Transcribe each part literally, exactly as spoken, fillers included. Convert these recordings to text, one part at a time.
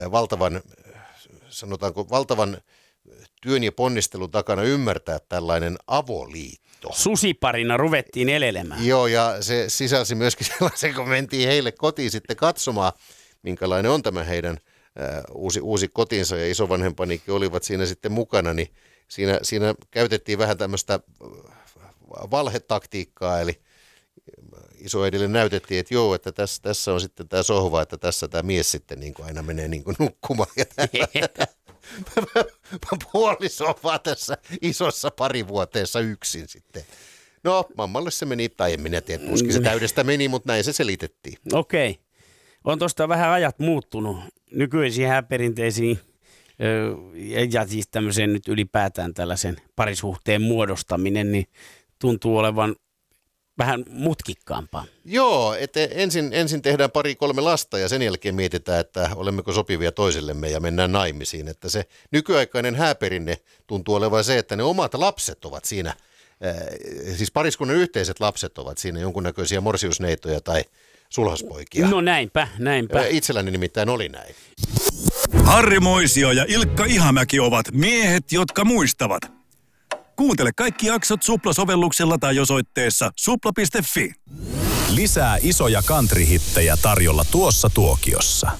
valtavan, sanotaanko valtavan työn ja ponnistelun takana ymmärtää tällainen avoliitto. Susiparina ruvettiin elelemään. Joo, ja se sisälsi myöskin sellaisen, kun mentiin heille kotiin sitten katsomaan, minkälainen on tämä heidän ää, uusi, uusi kotinsa, ja isovanhempanikin olivat siinä sitten mukana, niin siinä, siinä käytettiin vähän tämmöistä valhetaktiikkaa, eli isoäidille näytettiin, että joo, että tässä, tässä on sitten tämä sohva, että tässä tämä mies sitten niin kuin aina menee niin kuin nukkumaan. Ja puoliso on vaan tässä isossa parivuoteessa yksin sitten. No, mammalle se meni, tai en minä tiedä, tuskin se täydestä meni, mutta näin se selitettiin. Okei. On tuosta vähän ajat muuttunut nykyisiin hääperinteisiin ja siis tämmöiseen nyt ylipäätään tällaisen parisuhteen muodostaminen, niin tuntuu olevan vähän mutkikkaampaa. Joo, että ensin, ensin tehdään pari kolme lasta ja sen jälkeen mietitään, että olemmeko sopivia toisellemme ja mennään naimisiin. Että se nykyaikainen hääperinne tuntuu olevan se, että ne omat lapset ovat siinä, äh, siis pariskunnan yhteiset lapset ovat siinä jonkunnäköisiä morsiusneitoja tai sulhaspoikia. No näinpä, näinpä. Äh, itselläni nimittäin oli näin. Harri Moisio ja Ilkka Ihamäki ovat miehet, jotka muistavat. Kuuntele kaikki jaksot Supla-sovelluksella tai osoitteessa supla piste fi. Lisää isoja country-hittejä tarjolla tuossa tuokiossa.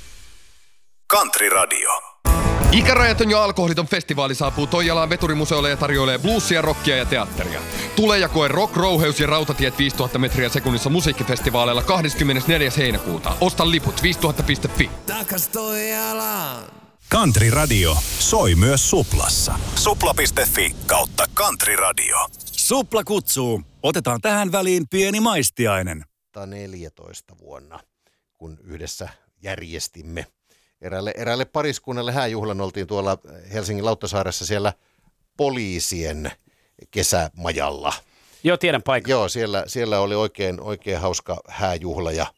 Country Radio. Ikärajaton ja alkoholiton festivaali saapuu Toijalaan veturimuseolle ja tarjoilee bluesia, rockia ja teatteria. Tule ja koe Rock, Rouheus ja Rautatiet viisituhatta metriä sekunnissa musiikkifestivaaleilla kahdeskymmenesneljäs heinäkuuta. Osta liput viisituhatta piste fi. Takas Toijalaan. Country Radio soi myös Suplassa. supla piste fi kautta Country Radio. Supla kutsuu. Otetaan tähän väliin pieni maistiainen. neljätoista vuonna, kun yhdessä järjestimme eräälle, eräälle pariskunnalle hääjuhlan, oltiin tuolla Helsingin Lauttasaaressa siellä poliisien kesämajalla. Joo, tiedän paikan. Joo, siellä, siellä oli oikein, oikein hauska hääjuhla ja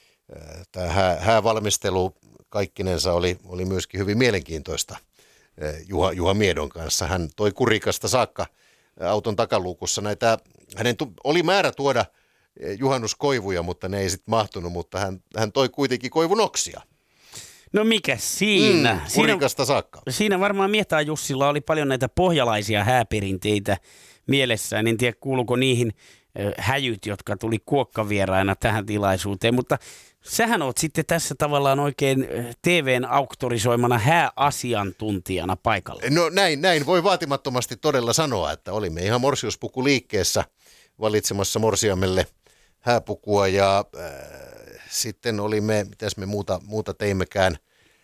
tämä hää, häävalmistelu kaikkinensa oli, oli myöskin hyvin mielenkiintoista Juha, Juha Miedon kanssa. Hän toi Kurikasta saakka auton takaluukussa näitä, hänen tu, oli määrä tuoda juhannuskoivuja, mutta ne ei sitten mahtunut, mutta hän, hän toi kuitenkin koivunoksia. No mikä siinä? Mm, Kurikasta siinä, saakka. Siinä varmaan Mietaa Jussilla oli paljon näitä pohjalaisia hääperinteitä mielessään. En tiedä kuuluuko niihin häjyt, jotka tuli kuokkavieraina tähän tilaisuuteen, mutta sähän oot sitten tässä tavallaan oikein T V:n auktorisoimana hääasiantuntijana paikalla. No näin, näin voi vaatimattomasti todella sanoa, että olimme ihan morsiuspuku liikkeessä valitsemassa morsiamelle hääpukua ja äh, sitten olimme, mitäs me muuta, muuta teimmekään,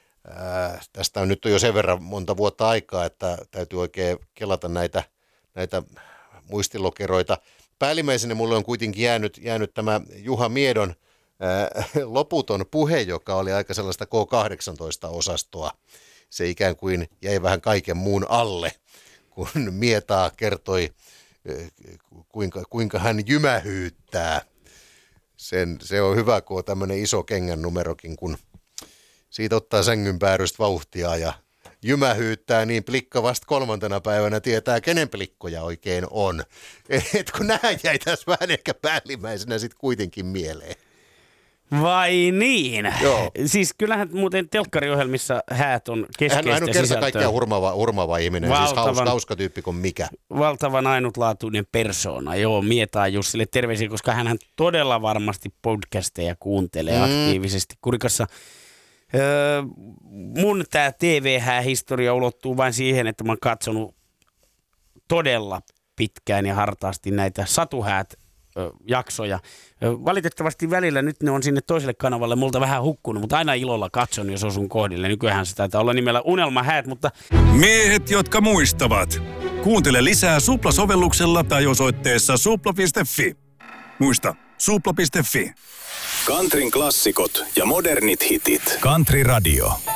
äh, tästä on nyt jo sen verran monta vuotta aikaa, että täytyy oikein kelata näitä, näitä muistilokeroita. Päällimmäisenä mulle on kuitenkin jäänyt, jäänyt tämä Juha Miedon ää, loputon puhe, joka oli aika sellaista K kahdeksantoista-osastoa. Se ikään kuin jäi vähän kaiken muun alle, kun Mietaa kertoi, kuinka, kuinka hän jymähyyttää. Sen, se on hyvä, kun on tämmöinen iso kengän numerokin, kun siitä ottaa sängyn päärystä vauhtia ja jymähyyttää, niin plikka vasta kolmantena päivänä tietää, kenen plikkoja oikein on. Et kun nämä jäi tässä vähän ehkä päällimmäisenä sitten kuitenkin mieleen. Vai niin? Joo. Siis kyllähän muuten telkkariohjelmissa häät on keskeistä sisältöä. Hän on kerta kaikkiaan hurmaava, hurmaava ihminen, valtavan, siis hauska, hauska tyyppi kuin mikä. Valtavan ainutlaatuinen persoona. Joo, Mietaa Jussille terveisiä, koska hän todella varmasti podcasteja kuuntelee mm. aktiivisesti. Kurikassa Öö, mun tää T V-häähistoria ulottuu vain siihen, että mä oon katsonut todella pitkään ja hartaasti näitä satuhäät ö, jaksoja. Ö, valitettavasti välillä nyt ne on sinne toiselle kanavalle multa vähän hukkunut, mutta aina ilolla katson, jos osun kohdille. Nykyään se taitaa olla nimellä Unelmahäät, mutta... Miehet, jotka muistavat. Kuuntele lisää Supla-sovelluksella tai osoitteessa supla piste fi. Muista, supla piste fi. Countryn klassikot ja modernit hitit. Country Radio.